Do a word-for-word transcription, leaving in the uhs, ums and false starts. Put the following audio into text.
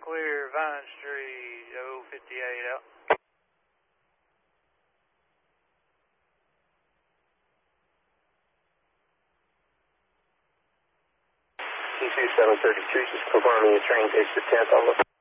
Clear Vine Street, oh fifty-eight out. T two seven thirty-two, just confirming the train takes the tenth on the